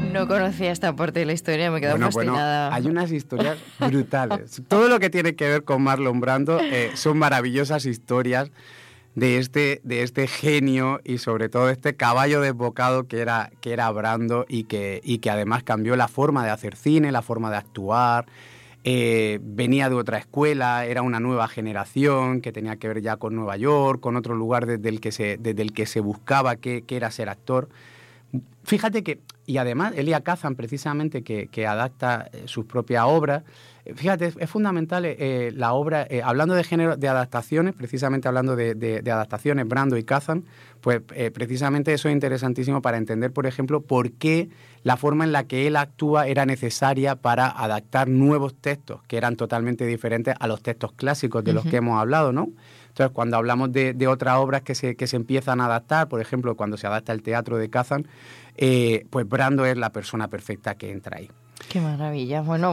No conocía esta parte de la historia, me he quedado fascinada. Bueno, hay unas historias brutales. Todo lo que tiene que ver con Marlon Brando son maravillosas historias de este genio y sobre todo este caballo desbocado que era Brando y que además cambió la forma de hacer cine, la forma de actuar. Venía de otra escuela, era una nueva generación que tenía que ver ya con Nueva York, con otro lugar desde el que se buscaba que era ser actor. Fíjate que, y además Elia Kazan precisamente que adapta sus propias obras, fíjate, es fundamental la obra, hablando de género, de adaptaciones, precisamente hablando de adaptaciones, Brando y Kazan, pues precisamente eso es interesantísimo para entender, por ejemplo, por qué la forma en la que él actúa era necesaria para adaptar nuevos textos que eran totalmente diferentes a los textos clásicos de los que hemos hablado, ¿no? Entonces, cuando hablamos de otras obras que se empiezan a adaptar, por ejemplo, cuando se adapta el teatro de Kazan, pues Brando es la persona perfecta que entra ahí. ¡Qué maravilla! Bueno,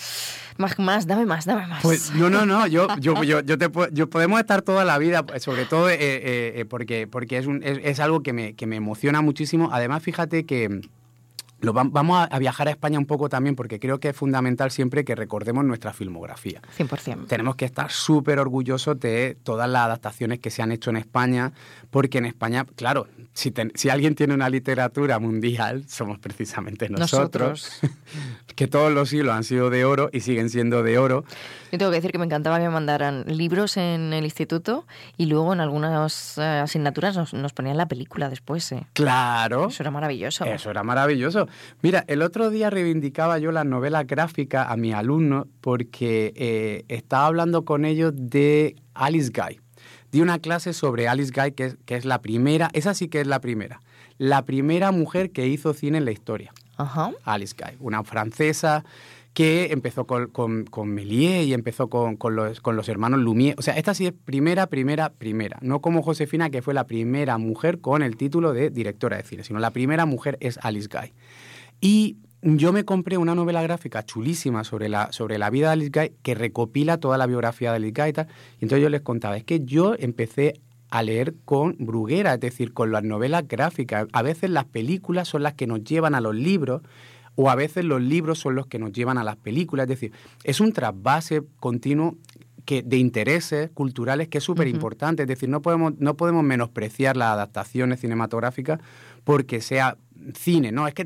dame más. Pues no, yo podemos estar toda la vida, sobre todo porque es algo que me emociona muchísimo. Además, fíjate que vamos a viajar a España un poco también porque creo que es fundamental siempre que recordemos nuestra filmografía. 100%. Tenemos que estar súper orgullosos de todas las adaptaciones que se han hecho en España, porque en España, claro, si alguien tiene una literatura mundial, somos precisamente nosotros. Que todos los siglos han sido de oro y siguen siendo de oro. Yo tengo que decir que me encantaba que me mandaran libros en el instituto y luego en algunas asignaturas nos ponían la película después. Claro. Eso era maravilloso. Mira, el otro día reivindicaba yo las novelas gráficas a mis alumnos porque estaba hablando con ellos de Alice Guy. Di una clase sobre Alice Guy, que es la primera, esa sí que es la primera mujer que hizo cine en la historia. Ajá. Alice Guy, una francesa que empezó con Méliès y empezó con los hermanos Lumière. O sea, esta sí es primera. No como Josefina, que fue la primera mujer con el título de directora de cine, sino la primera mujer es Alice Guy. Y yo me compré una novela gráfica chulísima sobre la vida de Alice Guy que recopila toda la biografía de Alice Guy y tal. Y entonces yo les contaba, es que yo empecé a leer con Bruguera, es decir, con las novelas gráficas. A veces las películas son las que nos llevan a los libros o a veces los libros son los que nos llevan a las películas. Es decir, es un trasvase continuo de intereses culturales que es súper importante. Es decir, no podemos menospreciar las adaptaciones cinematográficas porque sea cine, ¿no? Es que